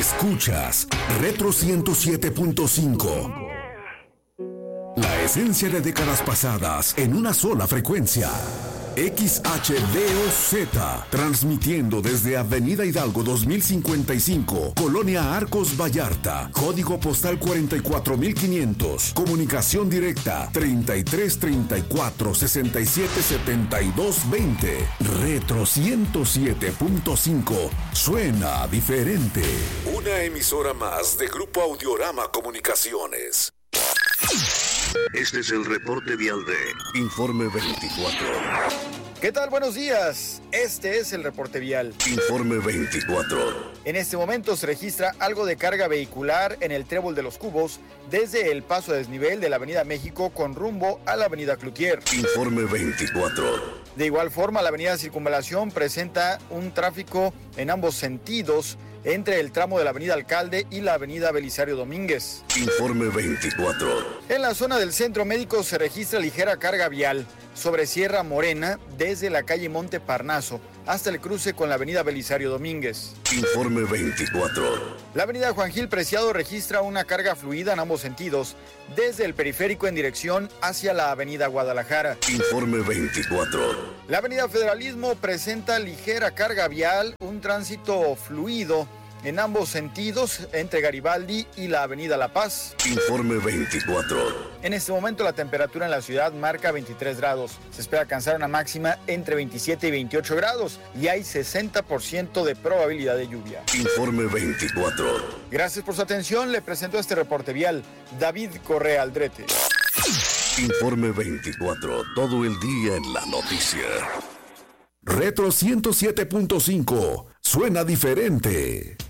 Escuchas Retro 107.5. La esencia de décadas pasadas en una sola frecuencia. XHDOZ, transmitiendo desde Avenida Hidalgo 2055, Colonia Arcos Vallarta, código postal 44500, comunicación directa 3334 67 72 20. Retro 107.5, suena diferente. Una emisora más de Grupo Audiorama Comunicaciones. Este es el reporte vial de Informe 24. ¿Qué tal? Buenos días. Este es el reporte vial. Informe 24. En este momento se registra algo de carga vehicular en el Trébol de los Cubos desde el paso a desnivel de la Avenida México con rumbo a la Avenida Cloutier. Informe 24. De igual forma, la Avenida Circunvalación presenta un tráfico en ambos sentidos entre el tramo de la Avenida Alcalde y la Avenida Belisario Domínguez. Informe 24. En la zona del Centro Médico se registra ligera carga vial sobre Sierra Morena desde la calle Monte Parnaso hasta el cruce con la Avenida Belisario Domínguez. Informe 24. La Avenida Juan Gil Preciado registra una carga fluida en ambos sentidos desde el periférico en dirección hacia la Avenida Guadalajara. Informe 24. La Avenida Federalismo presenta ligera carga vial, un tránsito fluido en ambos sentidos entre Garibaldi y la Avenida La Paz. Informe 24. En este momento la temperatura en la ciudad marca 23 grados. Se espera alcanzar una máxima entre 27 y 28 grados y hay 60% de probabilidad de lluvia. Informe 24. Gracias por su atención. Le presento este reporte vial David Correa Aldrete. Informe 24. Todo el día en la noticia. Retro 107.5. Suena diferente.